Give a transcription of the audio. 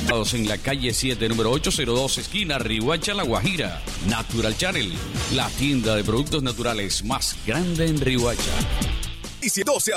En la calle 7, número 802, esquina Riohacha, La Guajira. Natural Channel, la tienda de productos naturales más grande en Riohacha. Y si 12